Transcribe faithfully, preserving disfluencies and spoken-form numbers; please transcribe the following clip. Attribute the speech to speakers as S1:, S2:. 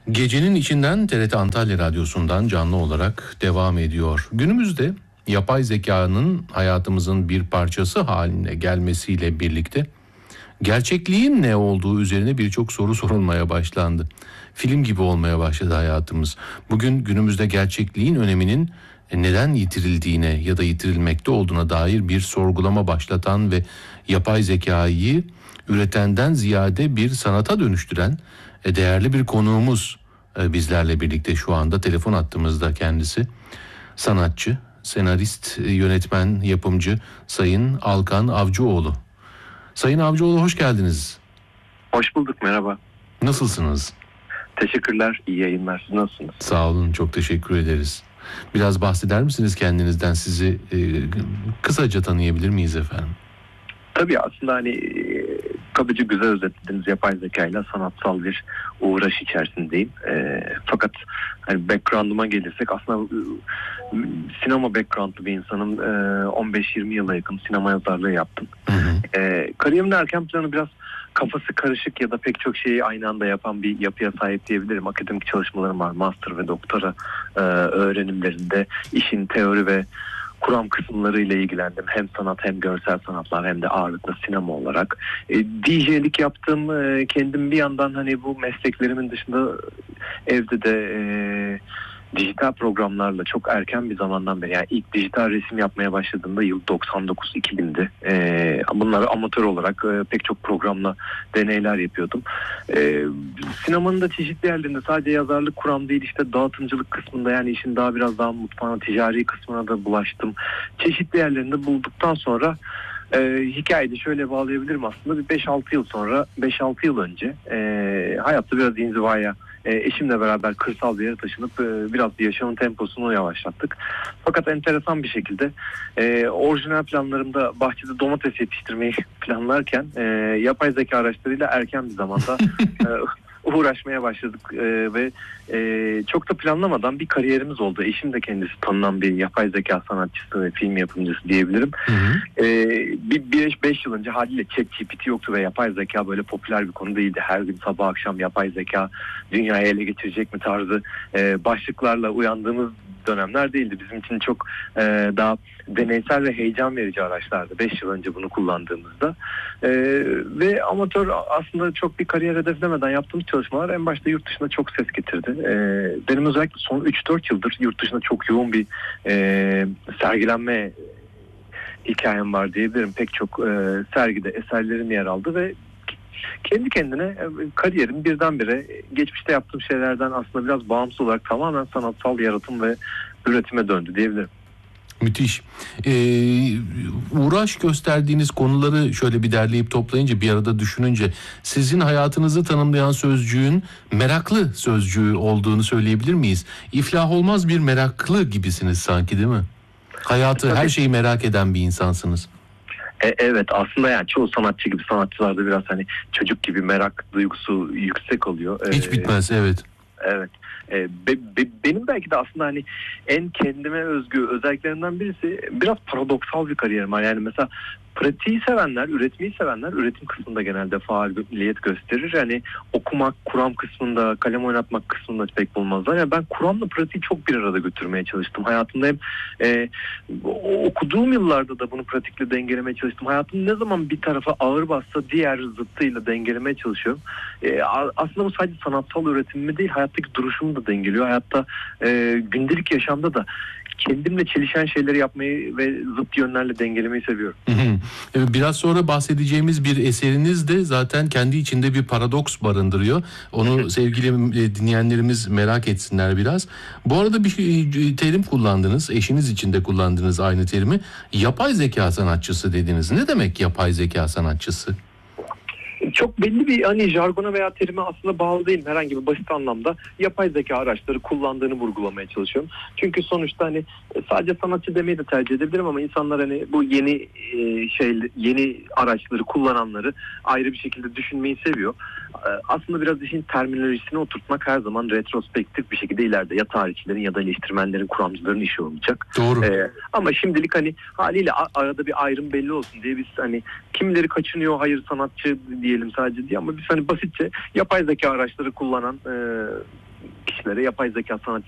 S1: Gecenin içinden T R T Antalya Radyosu'ndan canlı olarak devam ediyor. Günümüzde yapay zekanın hayatımızın bir parçası haline gelmesiyle birlikte gerçekliğin ne olduğu üzerine birçok soru sorulmaya başlandı. Film gibi olmaya başladı hayatımız. Bugün günümüzde gerçekliğin öneminin neden yitirildiğine ya da yitirilmekte olduğuna dair bir sorgulama başlatan ve yapay zekayı üretenden ziyade bir sanata dönüştüren değerli bir konuğumuz bizlerle birlikte şu anda telefon hattımızda kendisi. Sanatçı, senarist, yönetmen, yapımcı Sayın Alkan Avcıoğlu. Sayın Avcıoğlu, hoş geldiniz.
S2: Hoş bulduk, merhaba.
S1: Nasılsınız?
S2: Teşekkürler, iyi yayınlar. Siz nasılsınız?
S1: Sağ olun, çok teşekkür ederiz. Biraz bahseder misiniz kendinizden? Sizi e, kısaca tanıyabilir miyiz efendim?
S2: Tabii aslında hani e, kabaca güzel özetlediniz, yapay zekayla sanatsal bir uğraş içerisindeyim. E, fakat hani background'uma gelirsek aslında e, sinema background'lu bir insanım. E, on beş yirmi yıla yakın sinema yazarlığı yaptım.
S1: Hı hı.
S2: E, kariyerimin erken planı biraz kafası karışık ya da pek çok şeyi aynı anda yapan bir yapıya sahip diyebilirim. Akademik çalışmalarım var. Master ve doktora e, öğrenimlerinde işin teori ve kuram kısımlarıyla ilgilendim. Hem sanat hem görsel sanatlar hem de ağırlıklı sinema olarak. E, D J'lik yaptım. E, kendim bir yandan hani bu mesleklerimin dışında evde de e, dijital programlarla çok erken bir zamandan beri, yani ilk dijital resim yapmaya başladığımda yıl doksan dokuz iki bindi. Ee, bunları amatör olarak e, pek çok programla deneyler yapıyordum. Ee, sinemanın da çeşitli yerlerinde sadece yazarlık, kuram değil, işte dağıtımcılık kısmında, yani işin daha biraz daha mutfağına, ticari kısmına da bulaştım. Çeşitli yerlerinde bulduktan sonra e, hikayeyi de şöyle bağlayabilirim aslında. Bir beş altı yıl sonra, beş altı yıl önce e, hayatta biraz inzivaya, E, eşimle beraber kırsal bir yere taşınıp e, biraz yaşamın temposunu yavaşlattık. Fakat enteresan bir şekilde e, orijinal planlarımda bahçede domates yetiştirmeyi planlarken e, yapay zeka araçlarıyla erken bir zamanda e, uğraşmaya başladık e, ve e, çok da planlamadan bir kariyerimiz oldu. Eşim de kendisi tanınan bir yapay zeka sanatçısı ve film yapımcısı diyebilirim.
S1: Hı hı.
S2: E, bir beş yıl önce haliyle ChatGPT yoktu ve yapay zeka böyle popüler bir konu değildi. Her gün sabah akşam yapay zeka dünyayı ele geçirecek mi tarzı e, başlıklarla uyandığımız dönemler değildi. Bizim için çok e, daha deneysel ve heyecan verici araçlardı beş yıl önce bunu kullandığımızda. E, ve amatör aslında çok bir kariyer hedeflemeden yaptığımız çalışmalar en başta yurt dışında çok ses getirdi. E, benim özellikle son üç dört yıldır yurt dışında çok yoğun bir e, sergilenme hikayem var diyebilirim. Pek çok e, sergide eserlerim yer aldı ve kendi kendine kariyerim birdenbire geçmişte yaptığım şeylerden aslında biraz bağımsız olarak tamamen sanatsal yaratım ve üretime döndü diyebilirim.
S1: Müthiş. Ee, uğraş gösterdiğiniz konuları şöyle bir derleyip toplayınca, bir arada düşününce sizin hayatınızı tanımlayan sözcüğün meraklı sözcüğü olduğunu söyleyebilir miyiz? İflah olmaz bir meraklı gibisiniz sanki, değil mi? Hayatı,
S2: Tabii.
S1: her şeyi merak eden bir insansınız.
S2: E, evet aslında yani çoğu sanatçı gibi sanatçılarda biraz hani çocuk gibi merak duygusu yüksek oluyor.
S1: Hiç
S2: Ee,
S1: bitmez, evet.
S2: Evet. Ee, be, be, benim belki de aslında hani en kendime özgü özelliklerinden birisi biraz paradoksal bir kariyerim var. Yani mesela pratiği sevenler, üretmeyi sevenler üretim kısmında genelde faaliyet gösterir. Yani okumak, kuram kısmında, kalem oynatmak kısmında pek bulmazlar. Yani ben kuramla pratiği çok bir arada götürmeye çalıştım. Hayatımda hem e, okuduğum yıllarda da bunu pratikle dengelemeye çalıştım. Hayatım ne zaman bir tarafa ağır bassa diğer zıttıyla dengelemeye çalışıyorum. E, aslında bu sadece sanatsal üretimimi değil, hayattaki duruşumu da dengeliyor. Hayatta e, gündelik yaşamda da kendimle çelişen şeyleri yapmayı ve zıt yönlerle dengelemeyi seviyorum.
S1: Biraz sonra bahsedeceğimiz bir eseriniz de zaten kendi içinde bir paradoks barındırıyor. Onu sevgili dinleyenlerimiz merak etsinler biraz. Bu arada bir terim kullandınız. Eşiniz için de kullandınız aynı terimi. Yapay zeka sanatçısı dediniz. Ne demek yapay zeka sanatçısı?
S2: Çok belli bir hani jargona veya terime aslında bağlı değilim, herhangi bir basit anlamda yapay zeka araçları kullandığını vurgulamaya çalışıyorum. Çünkü sonuçta hani sadece sanatçı demeyi de tercih edebilirim ama insanlar hani bu yeni e, şey yeni araçları kullananları ayrı bir şekilde düşünmeyi seviyor. E, aslında biraz işin terminolojisini oturtmak her zaman retrospektif bir şekilde ileride ya tarihçilerin ya da eleştirmenlerin, kuramcıların işi olacak.
S1: Doğru.
S2: E, ama şimdilik hani haliyle arada bir ayrım belli olsun diye biz hani kimileri kaçınıyor, hayır sanatçı diyelim sadece diye, ama biz hani basitçe yapay zeka araçları kullanan e, kişilere yapay zeka sanat